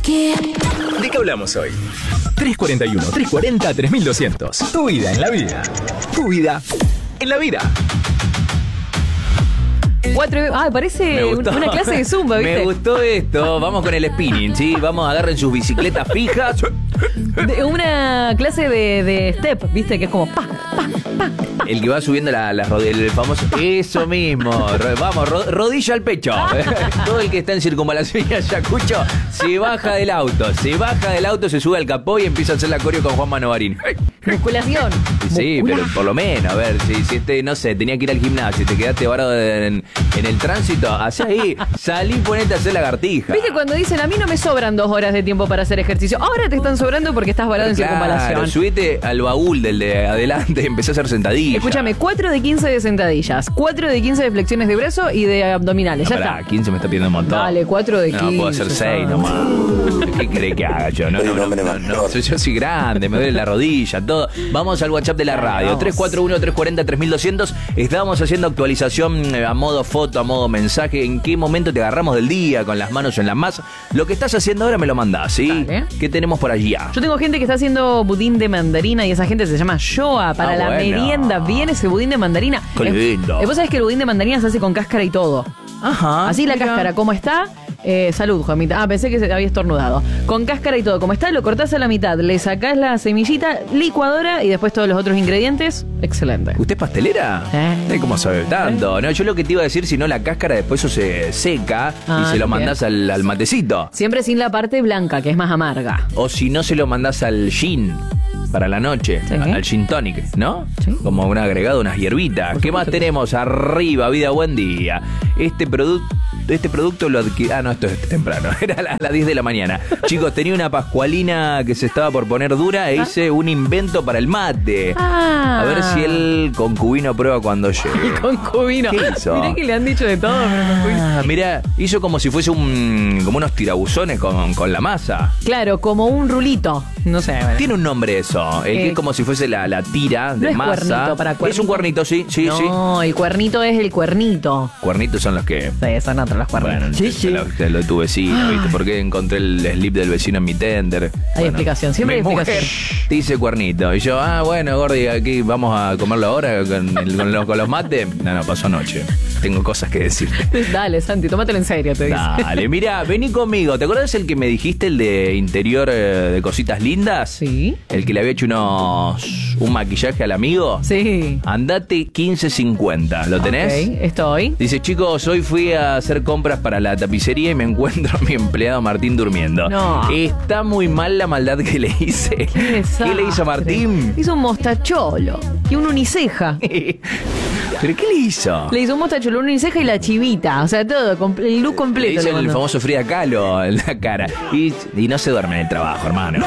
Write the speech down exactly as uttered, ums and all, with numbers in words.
¿De qué hablamos hoy? tres cuarenta y uno, tres cuarenta, tres mil doscientos. Tu vida en la vida. Tu vida en la vida. Cuatro, ah, parece una clase de zumba, ¿viste? Me gustó esto. Vamos con el spinning, ¿sí? Vamos, agarren sus bicicletas fijas. De una clase de, de step, ¿viste? Que es como pa, pa, pa, pa. El que va subiendo la, la rodilla, el famoso. Eso mismo. Ro- Vamos, ro- rodilla al pecho. Todo el que está en circunvalación y Ayacucho se baja del auto. Se baja del auto, se sube al capó y empieza a hacer la coreo con Juan Manovarín. Musculación. Sí, Muscula. pero por lo menos, a ver, si, si este, no sé, tenía que ir al gimnasio y te quedaste varado en, en el tránsito, hacé ahí, salí y ponete a hacer lagartija. ¿Viste cuando dicen a mí no me sobran dos horas de tiempo para hacer ejercicio? Ahora te están sobrando porque estás varado en Claro, circunvalación. subite al baúl del de adelante y empecé a hacer sentadillas. Escúchame, cuatro de quince de sentadillas, cuatro de quince de flexiones de brazo y de abdominales. No, ya pará, está. quince me está pidiendo un montón. Dale, cuatro de quince. No, puedo hacer seis nomás. ¿Qué cree que haga yo? No, no, no, no, no. Soy- Yo soy grande, me duele la rodilla, todo. Vamos al WhatsApp de la radio, Vamos. tres cuatro uno, tres cuarenta, tres mil doscientos. Estamos haciendo actualización eh, a modo foto, a modo mensaje. ¿En qué momento te agarramos del día con las manos en la masa? Lo que estás haciendo ahora me lo mandás, ¿sí? Dale. ¿Qué tenemos por allí? Yo tengo gente que está haciendo budín de mandarina y esa gente se llama Shoa para Ah, la bueno. merienda. Viene ese budín de mandarina. Qué lindo. Eh, Vos sabés que el budín de mandarina se hace con cáscara y todo. Ajá. Así la cáscara, ¿cómo está? Eh, salud, Juanita. Ah, pensé que se había estornudado. Con cáscara y todo, como está, lo cortás a la mitad, le sacás la semillita, licuadora y después todos los otros ingredientes. Excelente. ¿Usted es pastelera? Eh. Eh, ¿Cómo sabe tanto? No, yo lo que te iba a decir, si no la cáscara después eso se seca Ah, y se lo bien. mandás al, al matecito. Siempre sin la parte blanca, que es más amarga. O si no se lo mandás al gin para la noche, Sí. al gin tonic, ¿no? Sí. Como un agregado, unas hierbitas. ¿Qué más tenemos? Arriba, vida, buen día. Este producto... Este producto lo adquirí... Ah, no, esto es temprano. Era a las las diez de la mañana. Chicos, tenía una pascualina que se estaba por poner dura e hice un invento para el mate. Ah. A ver si el concubino prueba cuando llegue. Concubino. ¿Qué hizo? Mirá que le han dicho de todo, pero concubino. Ah, mira, hizo como si fuese un... como unos tirabuzones con, con la masa. Claro, como un rulito. No sé. bueno. Tiene un nombre eso, el que Eh. es como si fuese la, la tira de No es masa. cuernito para cuernito. Es un cuernito, sí, sí, sí. No, el cuernito es el cuernito. Cuernitos son los que... Sí, son otros los cuernitos. Bueno, sí, te- sí. te lo, te lo de tu vecino, ¿viste? Porque encontré el slip del vecino en mi tender. Hay explicación, siempre mi hay mujer explicación. te dice cuernito. Y yo, ah, bueno, Gordi, aquí vamos a comerlo ahora con, el- con los, con los mates. No, no, pasó anoche. Tengo cosas que decirte. Dale, Santi, tómatelo en serio, te dice. Dale, mira, vení conmigo. ¿Te acuerdas el que me dijiste, el de interior eh, de cositas lindas? Sí. El que le había hecho unos un maquillaje al amigo. Sí. Andate quince cincuenta. ¿Lo tenés? Ok, estoy. Dice, chicos, hoy fui a hacer compras para la tapicería y me encuentro a mi empleado Martín durmiendo. No. Está muy mal la maldad que le hice. Qué ¿Qué desastre. le hizo Martín? Hizo un mostacholo y un uniceja. ¿Pero qué le hizo? Le hizo un mostacholo, un uniceja y la chivita. O sea, todo, comple- el look Le completo. hizo le el mandó. famoso Frida Kahlo en la cara. Y, y no se duerme en el trabajo, hermano.